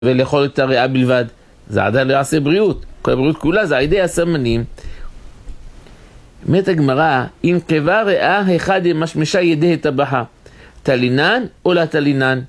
ולאכול את הריאה בלבד, זה עדיין לא יעשה בריאות. כל הבריאות כולה זה על ידי הסמנים. אומרת הגמרא, אם קבה ריאה אחד משמשה ידי הטבחה, תלינן או לא תלינן?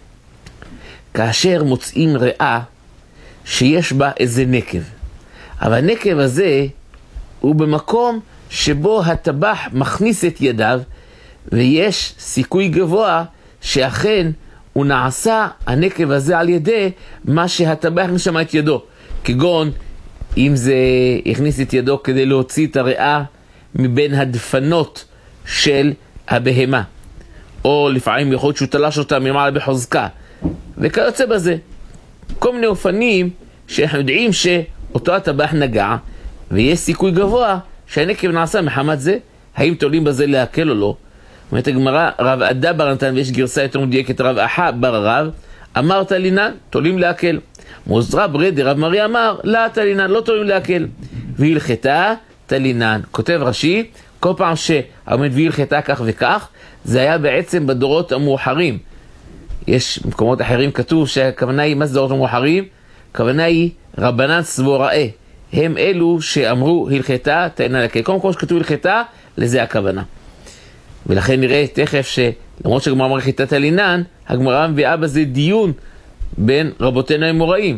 כאשר מוצאים ריאה שיש בה איזה נקב, אבל הנקב הזה הוא במקום שבו הטבח מכניס את ידיו, ויש סיכוי גבוה שאכן הוא נעשה הנקב הזה על ידי מה שהטבח נשמע את ידו, כגון אם זה הכניס את ידו כדי להוציא את הריאה מבין הדפנות של הבהמה, או לפעמים יכול להיות שהוא תלש אותה ממעלה בחוזקה, וכיוצא בזה. כל מיני אופנים שאנחנו יודעים שאותו הטבח נגע, ויש סיכוי גבוה שהנקב נעשה מחמת זה. האם תולים בזה להקל או לא? אומרת הגמרא, רב עדה בר נתן, ויש גרסה יותר מדויקת, רב אחא בר רב, אמר תלינן, תולים להקל. מוזרא ברדה רב מרי אמר, לא תלינן, לא תולים להקל. והלכתה תלינן. כותב רש"י, כל פעם שעומד והלכתה כך וכך, זה היה בעצם בדורות המאוחרים. יש במקומות אחרים כתוב שהכוונה היא, מה זה דורות המאוחרים? הכוונה היא רבנן סבוראי, הם אלו שאמרו הלכתה תלינן להקל. קודם כל שכתוב הלכתה, לזה הכוונה. ולכן נראה תכף שלמרות שהגמרא אמרה הלכתה תלינן, הגמרא מביאה בזה דיון בין רבותינו האמוראים.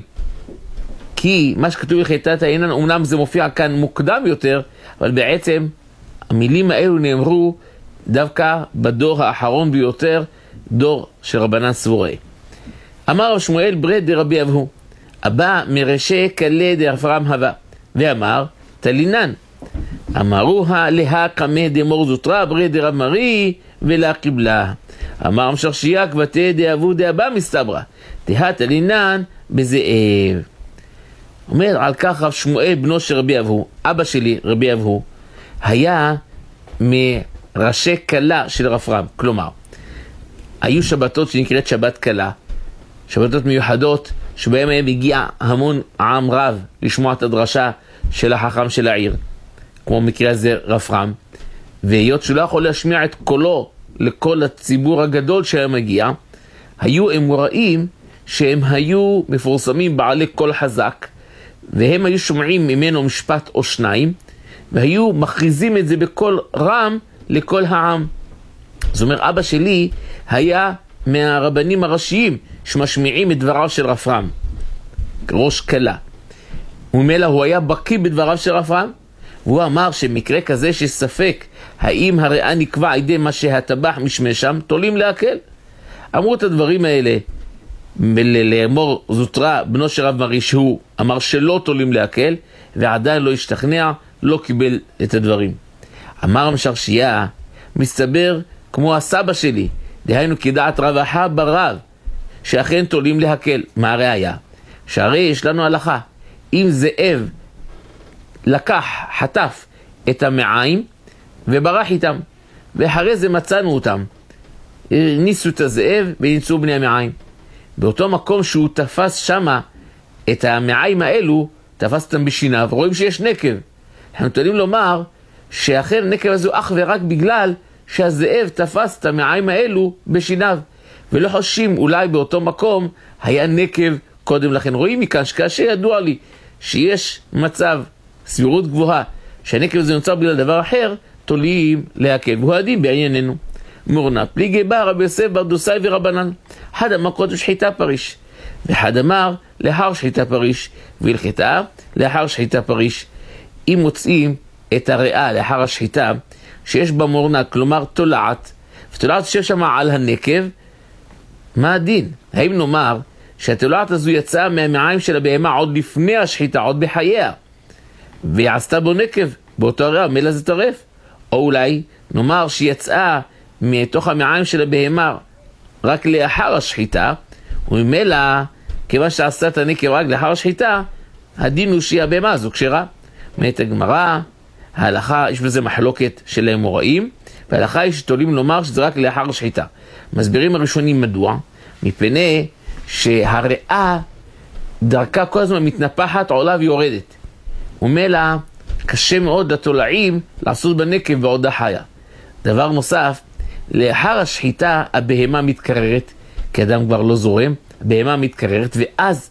כי מה שכתוב הלכתה תלינן, אומנם זה מופיע כאן מוקדם יותר, אבל בעצם המילים האלו נאמרו דווקא בדור האחרון ביותר, דור של רבנן סבוראי. אמר שמואל ברד דרבי אבהו, הבא מרשי קלה דרפרם הווה, ואמר תלינן. אמרוה לה קמא דמור זוטרה ברד דרב מרי ולה קיבלה. אמר משרשיה כבתי דאבו דאבא מסתברא, תהא תלינן בזאב. אומר על כך רב שמואל בנו של רבי אבהו, אבא שלי רבי אבהו, היה מראשי קלה של רפרם. כלומר, היו שבתות שנקראת שבת קלה, שבתות מיוחדות שבהם היה מגיע המון עם רב לשמוע את הדרשה של החכם של העיר, כמו מקרה הזה רפרם, והיות שהוא לא יכול להשמיע את קולו לכל הציבור הגדול שהיה מגיע, היו אמוראים שהם היו מפורסמים בעלי קול חזק, והם היו שומעים ממנו משפט או שניים, והיו מכריזים את זה בקול רם לכל העם. זאת אומרת, אבא שלי היה מהרבנים הראשיים שמשמיעים את דבריו של רפרם, ראש קלה. וממילא הוא היה בקיא בדבריו של רפרם, והוא אמר שמקרה כזה שספק האם הריאה נקבע על ידי מה שהטבח משמש שם, תולים להקל. אמרו את הדברים האלה לאמור זוטרה בנו של רב מרי, שהוא אמר שלא תולים להקל, ועדיין לא השתכנע, לא קיבל את הדברים. אמר משרשיה, מסתבר כמו הסבא שלי, דהיינו כדעת רב אחא בר רב, שאכן תולים להקל. מה הראיה? שהרי יש לנו הלכה, אם זאב לקח, חטף את המעיים וברח איתם, ואחרי זה מצאנו אותם, ניסו את הזאב וניסו בני המעיים. באותו מקום שהוא תפס שמה את המעיים האלו, תפס אותם בשיניו, רואים שיש נקב. אנחנו תולים לומר שאכן נקב הזה אך ורק בגלל שהזאב תפס את המעיים האלו בשיניו, ולא חושבים אולי באותו מקום היה נקב קודם לכן. רואים מכאן שכאשר ידוע לי שיש מצב סבירות גבוהה שהנקב הזה נוצר בגלל דבר אחר, תולים להקל. והוא הדין בענייננו. מורנה פליגי בא רבי יוסף בר דוסאי ורבנן, אחד אמר קודם שחיטה פריש, ואחד אמר לאחר שחיטה פריש, והלכתה לאחר שחיטה פריש. אם מוצאים את הריאה לאחר השחיטה שיש בה מורנה, כלומר תולעת, ותולעת שיש שם על הנקב, מה הדין? האם נאמר שהתולעת הזו יצאה מהמעיים של הבהמה עוד לפני השחיטה, עוד בחייה, והיא עשתה בו נקב, באותו הריאה, מילא זה טרף? או אולי נאמר שיצאה מתוך המעיים של הבהמה רק לאחר השחיטה, וממילא כיוון שעשתה את הנקב רק לאחר השחיטה, הדין הוא שהיא הבהמה הזו כשרה. אומרת הגמרא, ההלכה, יש בזה מחלוקת של האמוראים, וההלכה היא שתולים לומר שזה רק לאחר השחיטה. מסבירים הראשונים מדוע? מפני שהריאה דרכה כל הזמן מתנפחת, עולה ויורדת. וממילא קשה מאוד לתולעים לעשות בנקב בעודה חיה. דבר נוסף, לאחר השחיטה הבהמה מתקררת, כי אדם כבר לא זורם, הבהמה מתקררת, ואז